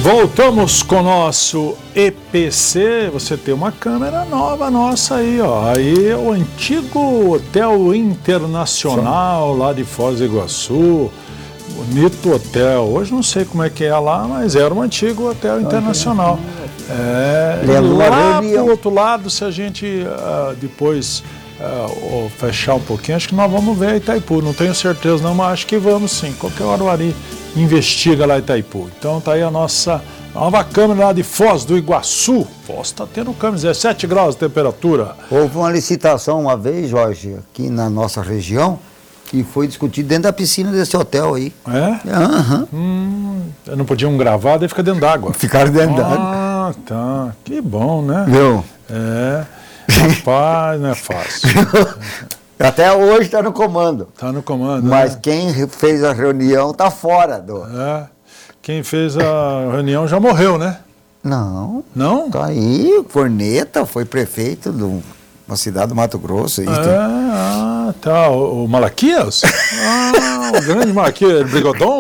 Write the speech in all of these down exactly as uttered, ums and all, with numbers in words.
Voltamos com o nosso E P C. Você tem uma câmera nova nossa aí, ó. Aí é o antigo Hotel Internacional lá de Foz do Iguaçu. Bonito hotel. Hoje não sei como é que é lá, mas era um antigo Hotel Internacional. É, lá pro outro lado, se a gente uh, depois uh, fechar um pouquinho, acho que nós vamos ver Itaipu. Não tenho certeza não, mas acho que vamos sim. Qualquer hora o Ari investiga lá Itaipu. Então tá aí a nossa nova câmera lá de Foz do Iguaçu. Foz tá tendo câmera, dezessete graus de temperatura. Houve uma licitação uma vez, Jorge, aqui na nossa região, e foi discutido dentro da piscina desse hotel aí. É? Aham. Uhum. Hum, não podiam gravar, daí fica dentro d'água. Ficaram dentro d'água. Ah, tá. Que bom, né? Viu? É. Rapaz, não é fácil. Até hoje está no comando. Está no comando, Mas né? quem fez a reunião está fora do... É. Quem fez a reunião já morreu, né? Não. Não? Tá aí, Corneta, foi prefeito de uma cidade do Mato Grosso. Aí, é, ah, tá. O, o Malaquias? Ah, o grande Malaquias Brigodon?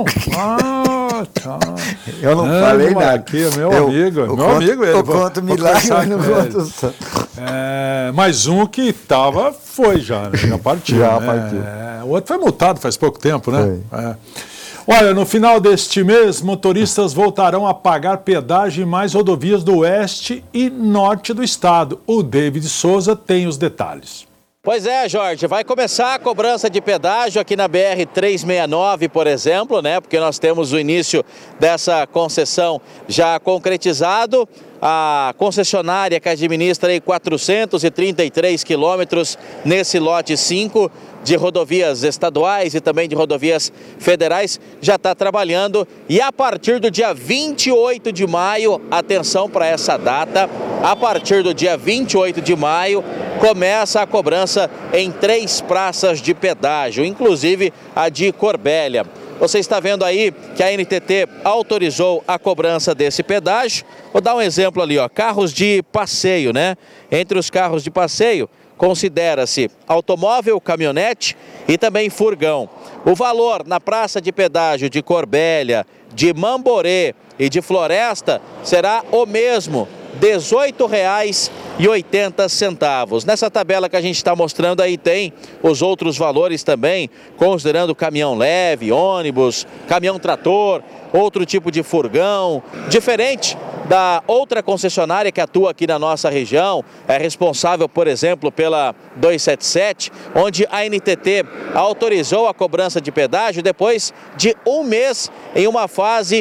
Ah, tá. Eu não é, falei nada. Malaquias, meu eu, amigo. Eu meu conto, amigo ele. Eu conto milagre, mas não conto santo. É, mais um que tava, foi já, né? Já partiu. Já né? partiu. É, o outro foi multado faz pouco tempo, né? É. Olha, no final deste mês, motoristas voltarão a pagar pedágio em mais rodovias do oeste e norte do estado. O David Souza tem os detalhes. Pois é, Jorge, vai começar a cobrança de pedágio aqui na B R trezentos e sessenta e nove, por exemplo, né? Porque nós temos o início dessa concessão já concretizado. A concessionária que administra aí quatrocentos e trinta e três quilômetros nesse lote cinco de rodovias estaduais e também de rodovias federais já está trabalhando, e a partir do dia vinte e oito de maio, atenção para essa data, a partir do dia vinte e oito de maio começa a cobrança em três praças de pedágio, inclusive a de Corbélia. Você está vendo aí que a N T T autorizou a cobrança desse pedágio. Vou dar um exemplo ali, ó, carros de passeio, né? Entre os carros de passeio, considera-se automóvel, caminhonete e também furgão. O valor na praça de pedágio de Corbélia, de Mamborê e de Floresta será o mesmo, dezoito reais e oitenta centavos. Nessa tabela que a gente está mostrando aí tem os outros valores também, considerando caminhão leve, ônibus, caminhão trator, outro tipo de furgão, diferente da outra concessionária que atua aqui na nossa região, é responsável, por exemplo, pela duzentos e setenta e sete, onde a N T T autorizou a cobrança de pedágio depois de um mês em uma fase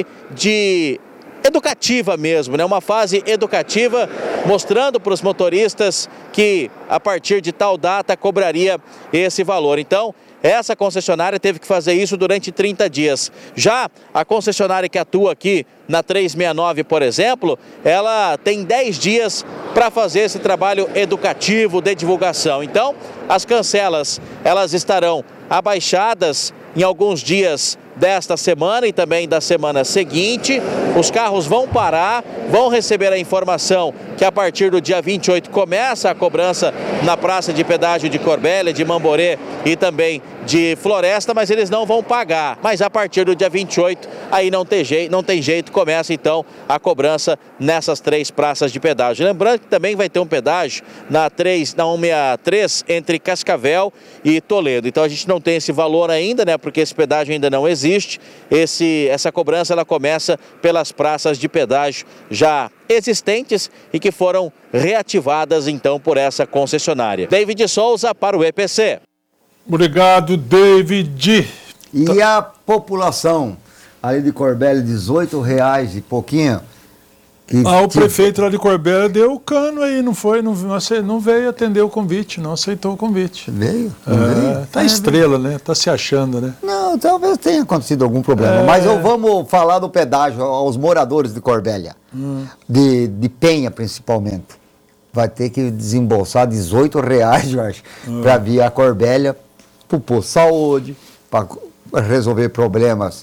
de educativa mesmo, né? Uma fase educativa mostrando para os motoristas que a partir de tal data cobraria esse valor. Então, essa concessionária teve que fazer isso durante trinta dias. Já a concessionária que atua aqui na trezentos e sessenta e nove, por exemplo, ela tem dez dias para fazer esse trabalho educativo de divulgação. Então, as cancelas, elas estarão abaixadas em alguns dias desta semana e também da semana seguinte. Os carros vão parar, vão receber a informação que a partir do dia vinte e oito começa a cobrança na praça de pedágio de Corbélia, de Mamborê e também de Floresta, mas eles não vão pagar. Mas a partir do dia vinte e oito, aí não tem jeito, não tem jeito, começa então a cobrança nessas três praças de pedágio. Lembrando que também vai ter um pedágio na, três, na cento e sessenta e três entre Cascavel e Toledo. Então a gente não tem esse valor ainda, né? Porque esse pedágio ainda não existe. Esse, essa cobrança ela começa pelas praças de pedágio já existentes e que foram reativadas então por essa concessionária. David Souza para o E P C. Obrigado, David. E a população ali de Corbélia, dezoito reais e pouquinho. Que, ah, o que... prefeito lá de Corbélia deu o cano aí, não foi? Não, não veio atender o convite, não aceitou o convite. Veio? Não é, veio? Tá é, estrela, né? Tá se achando, né? Não, talvez tenha acontecido algum problema. É... Mas eu, vamos falar do pedágio aos moradores de Corbélia, hum. de, de Penha principalmente. Vai ter que desembolsar dezoito reais, Jorge, hum. para vir a Corbélia, para o posto de saúde, para resolver problemas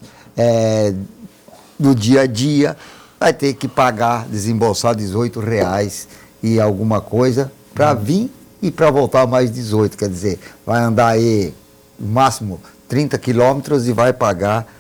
é, do dia a dia. Vai ter que pagar, desembolsar dezoito reais e alguma coisa para vir e para voltar mais dezoito. Quer dizer, vai andar aí no máximo trinta quilômetros e vai pagar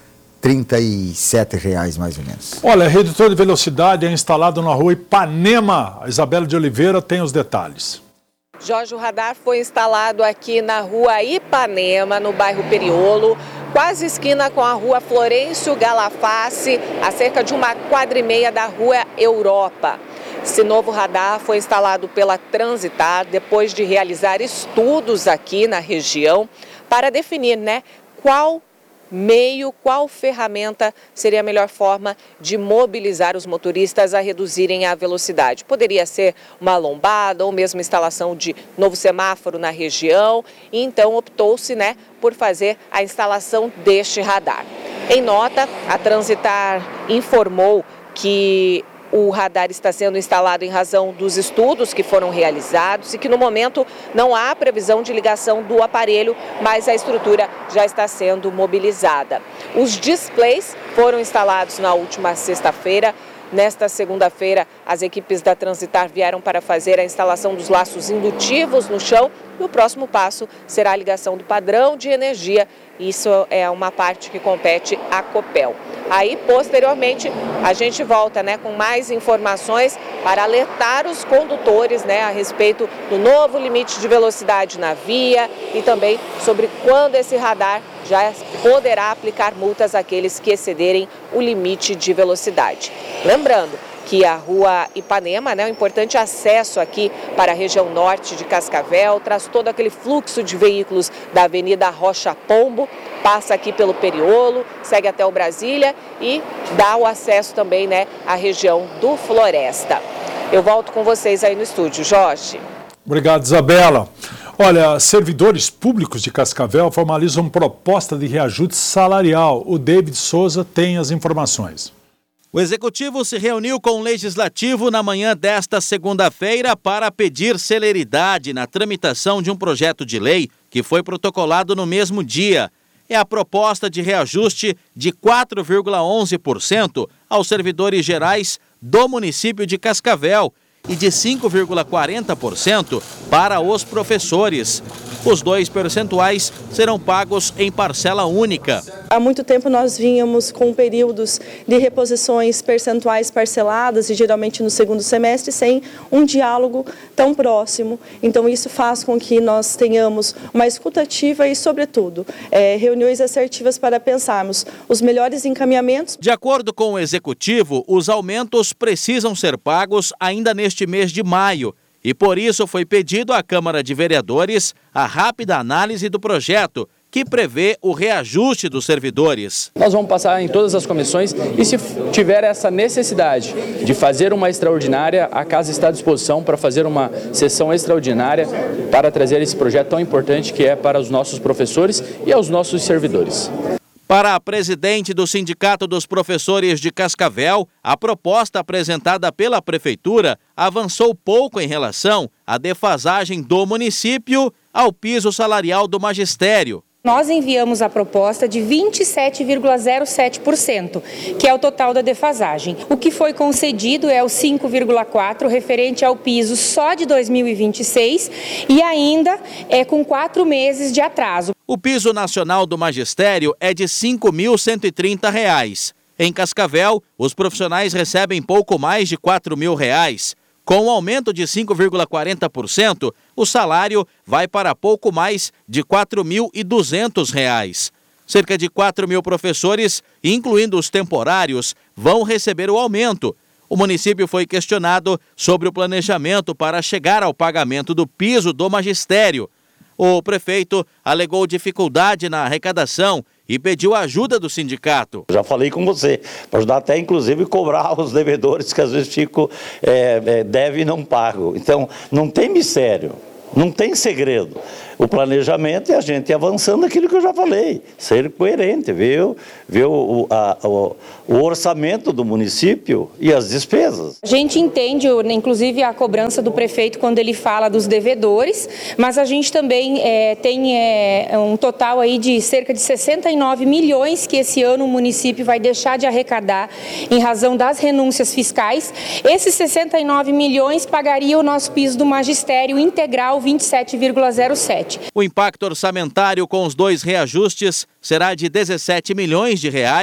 trinta e sete reais mais ou menos. Olha, redutor de velocidade é instalado na rua Ipanema. A Isabela de Oliveira tem os detalhes. Jorge, o radar foi instalado aqui na rua Ipanema, no bairro Periolo, quase esquina com a rua Florencio Galaface, a cerca de uma quadra e meia da rua Europa. Esse novo radar foi instalado pela Transitar depois de realizar estudos aqui na região para definir, né, qual meio, qual ferramenta seria a melhor forma de mobilizar os motoristas a reduzirem a velocidade. Poderia ser uma lombada ou mesmo instalação de novo semáforo na região, e então optou-se, né, por fazer a instalação deste radar. Em nota, a Transitar informou que o radar está sendo instalado em razão dos estudos que foram realizados e que no momento não há previsão de ligação do aparelho, mas a estrutura já está sendo mobilizada. Os displays foram instalados na última sexta-feira. Nesta segunda-feira, as equipes da Transitar vieram para fazer a instalação dos laços indutivos no chão e o próximo passo será a ligação do padrão de energia. Isso é uma parte que compete à Copel. Aí, posteriormente, a gente volta, né, com mais informações para alertar os condutores, né, a respeito do novo limite de velocidade na via e também sobre quando esse radar já poderá aplicar multas àqueles que excederem o limite de velocidade. Lembrando que a rua Ipanema, né, um importante acesso aqui para a região norte de Cascavel, traz todo aquele fluxo de veículos da Avenida Rocha Pombo, passa aqui pelo Periolo, segue até o Brasília e dá o acesso também, né, à região do Floresta. Eu volto com vocês aí no estúdio, Jorge. Obrigado, Isabela. Olha, servidores públicos de Cascavel formalizam proposta de reajuste salarial. O David Souza tem as informações. O Executivo se reuniu com o Legislativo na manhã desta segunda-feira para pedir celeridade na tramitação de um projeto de lei que foi protocolado no mesmo dia. É a proposta de reajuste de quatro vírgula onze por cento aos servidores gerais do município de Cascavel e de cinco vírgula quarenta por cento para os professores. Os dois percentuais serão pagos em parcela única. Há muito tempo nós vínhamos com períodos de reposições percentuais parceladas e geralmente no segundo semestre sem um diálogo tão próximo. Então isso faz com que nós tenhamos uma escuta ativa e, sobretudo, é, reuniões assertivas para pensarmos os melhores encaminhamentos. De acordo com o Executivo, os aumentos precisam ser pagos ainda neste mês de maio. E por isso foi pedido à Câmara de Vereadores a rápida análise do projeto, que prevê o reajuste dos servidores. Nós vamos passar em todas as comissões e, se tiver essa necessidade de fazer uma extraordinária, a Casa está à disposição para fazer uma sessão extraordinária para trazer esse projeto tão importante que é para os nossos professores e aos nossos servidores. Para a presidente do Sindicato dos Professores de Cascavel, a proposta apresentada pela Prefeitura avançou pouco em relação à defasagem do município ao piso salarial do magistério. Nós enviamos a proposta de vinte e sete vírgula zero sete por cento, que é o total da defasagem. O que foi concedido é o cinco vírgula quatro por cento referente ao piso só de dois mil e vinte e seis e ainda é com quatro meses de atraso. O piso nacional do magistério é de cinco mil cento e trinta reais. Em Cascavel, os profissionais recebem pouco mais de quatro mil reais. Com um aumento de cinco vírgula quarenta por cento, o salário vai para pouco mais de quatro mil e duzentos reais. Cerca de quatro mil professores, incluindo os temporários, vão receber o aumento. O município foi questionado sobre o planejamento para chegar ao pagamento do piso do magistério. O prefeito alegou dificuldade na arrecadação e pediu a ajuda do sindicato. Já falei com você, para ajudar até inclusive cobrar os devedores que às vezes ficam, é, é, deve e não pagam. Então, não tem mistério, não tem segredo. O planejamento é a gente avançando aquilo que eu já falei, ser coerente, ver, ver o, a, o, o orçamento do município e as despesas. A gente entende, inclusive, a cobrança do prefeito quando ele fala dos devedores, mas a gente também é, tem é, um total aí de cerca de sessenta e nove milhões que esse ano o município vai deixar de arrecadar em razão das renúncias fiscais. Esses sessenta e nove milhões pagaria o nosso piso do magistério integral vinte e sete vírgula zero sete. O impacto orçamentário com os dois reajustes será de dezessete milhões de reais,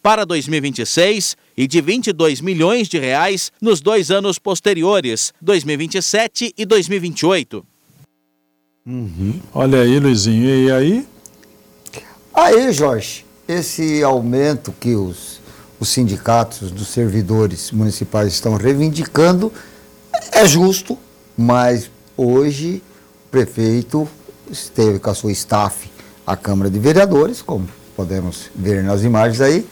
para dois mil e vinte e seis e de vinte e dois milhões de reais nos dois anos posteriores, dois mil e vinte e sete e dois mil e vinte e oito. Uhum. Olha aí, Luizinho, e aí? Aí, Jorge, esse aumento que os, os sindicatos dos servidores municipais estão reivindicando é justo, mas hoje o prefeito esteve com a sua staff à Câmara de Vereadores, como podemos ver nas imagens aí,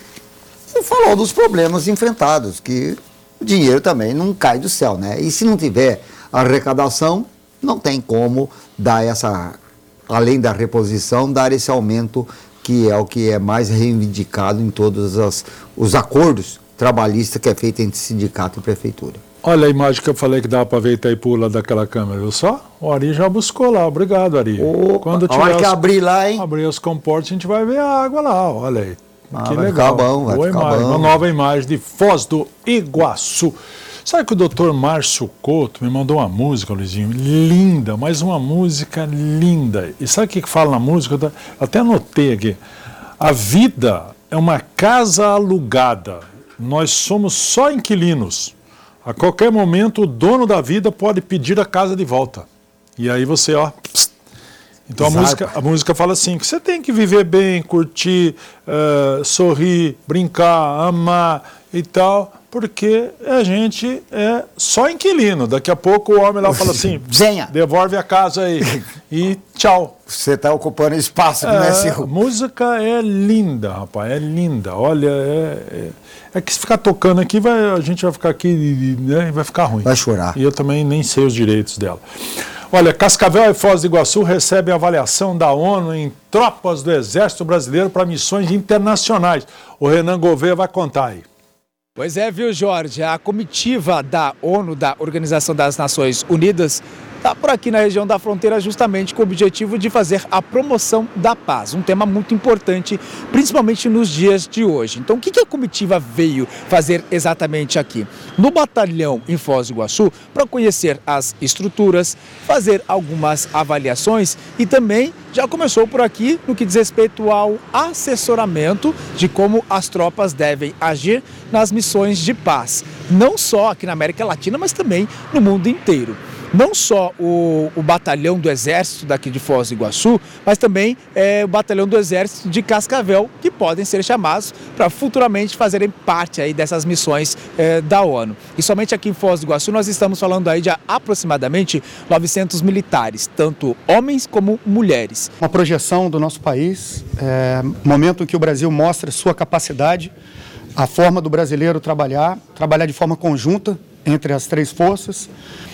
e falou dos problemas enfrentados, que o dinheiro também não cai do céu, né? E se não tiver arrecadação, não tem como dar essa, além da reposição, dar esse aumento que é o que é mais reivindicado em todos as, os acordos trabalhistas que é feito entre sindicato e prefeitura. Olha a imagem que eu falei que dava para ver Itaipu lá daquela câmera, viu só? O Ari já buscou lá, obrigado, Ari. Opa, Quando tiver a hora que os, abrir lá, hein? Abrir os comportos, a gente vai ver a água lá, olha aí. Ah, que vai legal. Ficar bom, vai Boa ficar imagem, bom. Uma nova imagem de Foz do Iguaçu. Sabe que o doutor Márcio Couto me mandou uma música, Luizinho, linda, mas uma música linda. E sabe o que fala na música? Eu até anotei aqui. A vida é uma casa alugada. Nós somos só inquilinos. A qualquer momento o dono da vida pode pedir a casa de volta. E aí você, ó... Pss. Então a música, a música fala assim, que você tem que viver bem, curtir, uh, sorrir, brincar, amar e tal... Porque a gente é só inquilino. Daqui a pouco o homem lá fala assim, Venha. devolve a casa aí e tchau. Você está ocupando espaço que não é seu. A música é linda, rapaz, é linda. Olha, é, é, é que se ficar tocando aqui, vai, a gente vai ficar aqui, né, e vai ficar ruim. Vai chorar. E eu também nem sei os direitos dela. Olha, Cascavel e Foz do Iguaçu recebem avaliação da ONU em tropas do Exército Brasileiro para missões internacionais. O Renan Gouveia vai contar aí. Pois é, viu, Jorge? A comitiva da ONU, da Organização das Nações Unidas, está por aqui na região da fronteira justamente com o objetivo de fazer a promoção da paz, um tema muito importante, principalmente nos dias de hoje. Então, o que a comitiva veio fazer exatamente aqui? No batalhão em Foz do Iguaçu, para conhecer as estruturas, fazer algumas avaliações e também já começou por aqui no que diz respeito ao assessoramento de como as tropas devem agir nas missões de paz, não só aqui na América Latina, mas também no mundo inteiro. Não só o, o batalhão do Exército daqui de Foz do Iguaçu, mas também é, o batalhão do Exército de Cascavel, que podem ser chamados para futuramente fazerem parte aí dessas missões é, da ONU. E somente aqui em Foz do Iguaçu nós estamos falando aí de aproximadamente novecentos militares, tanto homens como mulheres. Uma projeção do nosso país, é, momento em que o Brasil mostra sua capacidade, a forma do brasileiro trabalhar, trabalhar de forma conjunta entre as três forças.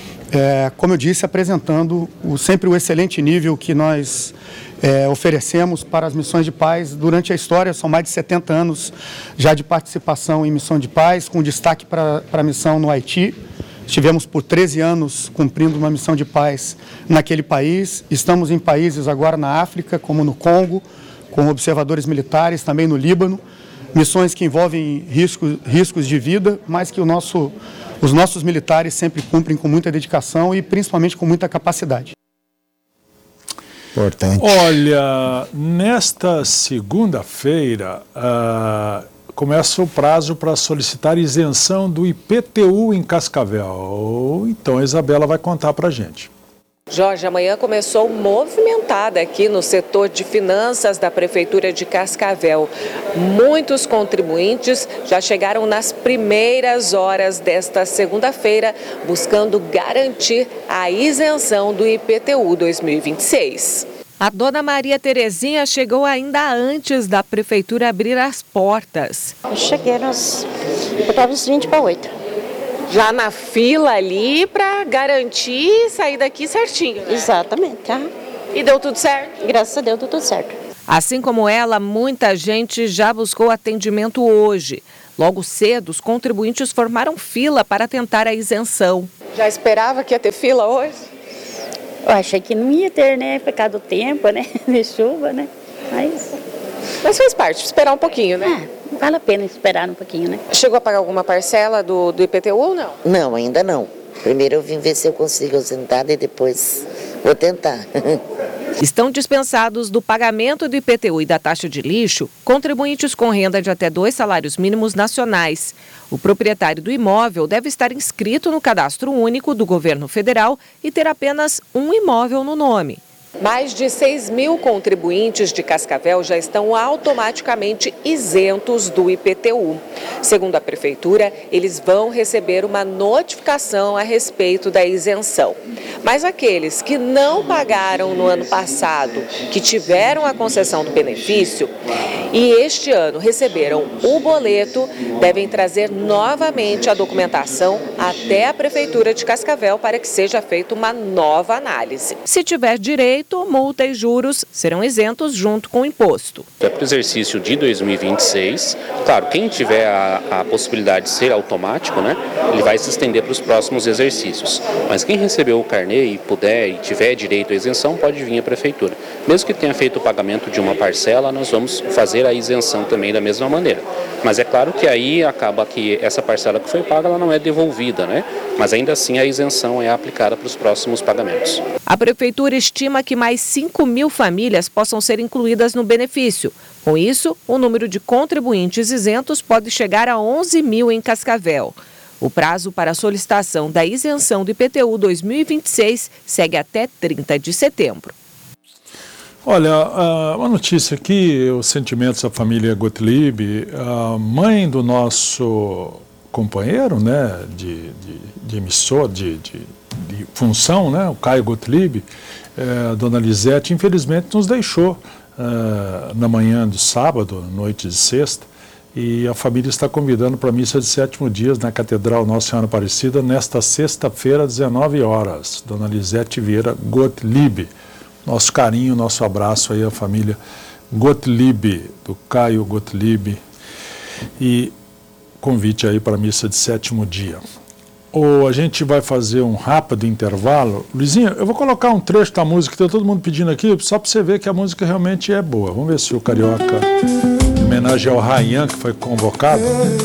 É, como eu disse, apresentando o, sempre o excelente nível que nós é, oferecemos para as missões de paz durante a história. São mais de setenta anos já de participação em missão de paz, com destaque para a missão no Haiti. Estivemos por treze anos cumprindo uma missão de paz naquele país. Estamos em países agora na África, como no Congo, com observadores militares, também no Líbano. Missões que envolvem riscos, riscos de vida, mas que o nosso, os nossos militares sempre cumprem com muita dedicação e principalmente com muita capacidade. Importante. Olha, nesta segunda-feira uh, começa o prazo para solicitar isenção do I P T U em Cascavel. Então a Isabela vai contar para a gente. Jorge, amanhã começou movimentada aqui no setor de finanças da Prefeitura de Cascavel. Muitos contribuintes já chegaram nas primeiras horas desta segunda-feira, buscando garantir a isenção do I P T U dois mil e vinte e seis. A dona Maria Terezinha chegou ainda antes da Prefeitura abrir as portas. Eu cheguei nos... Eu estava uns vinte para oito. Já na fila ali para garantir sair daqui certinho, né? Exatamente. Tá? E deu tudo certo? Graças a Deus deu tudo certo. Assim como ela, muita gente já buscou atendimento hoje. Logo cedo, os contribuintes formaram fila para tentar a isenção. Já esperava que ia ter fila hoje? Eu achei que não ia ter, né? Por causa do tempo, né? De chuva, né? Mas... Mas faz parte, esperar um pouquinho, né? É. Vale a pena esperar um pouquinho, né? Chegou a pagar alguma parcela do, do I P T U ou não? Não, ainda não. Primeiro eu vim ver se eu consigo ausentar e depois vou tentar. Estão dispensados do pagamento do I P T U e da taxa de lixo contribuintes com renda de até dois salários mínimos nacionais. O proprietário do imóvel deve estar inscrito no cadastro único do governo federal e ter apenas um imóvel no nome. Mais de seis mil contribuintes de Cascavel já estão automaticamente isentos do I P T U. Segundo a Prefeitura, eles vão receber uma notificação a respeito da isenção. Mas aqueles que não pagaram no ano passado, que tiveram a concessão do benefício e este ano receberam o boleto, devem trazer novamente a documentação até a Prefeitura de Cascavel para que seja feita uma nova análise. Se tiver direito, multa e juros serão isentos junto com o imposto. É para o exercício de dois mil e vinte e seis, claro, quem tiver a, a possibilidade de ser automático, né, ele vai se estender para os próximos exercícios. Mas quem recebeu o carnê e puder e tiver direito à isenção, pode vir à Prefeitura. Mesmo que tenha feito o pagamento de uma parcela, nós vamos fazer a isenção também da mesma maneira. Mas é claro que aí acaba que essa parcela que foi paga, ela não é devolvida, né? Mas ainda assim a isenção é aplicada para os próximos pagamentos. A Prefeitura estima que mais cinco mil famílias possam ser incluídas no benefício. Com isso, o número de contribuintes isentos pode chegar a onze mil em Cascavel. O prazo para a solicitação da isenção do I P T U dois mil e vinte e seis segue até trinta de setembro. Olha, uma notícia aqui, os sentimentos da família Gottlieb, a mãe do nosso companheiro, né, de, de, de emissor, de, de, de função, né, o Caio Gottlieb, eh, dona Lisete, infelizmente nos deixou eh, na manhã de sábado, noite de sexta, e a família está convidando para a missa de sétimo dias na Catedral Nossa Senhora Aparecida nesta sexta-feira, às dezenove horas. Dona Lisete Vieira Gottlieb. Nosso carinho, nosso abraço aí à família Gottlieb, do Caio Gottlieb, e convite aí para a missa de sétimo dia. Ou a gente vai fazer um rápido intervalo. Luizinho, eu vou colocar um trecho da música que está todo mundo pedindo aqui, só para você ver que a música realmente é boa. Vamos ver se o Carioca, em homenagem ao Ryan, que foi convocado.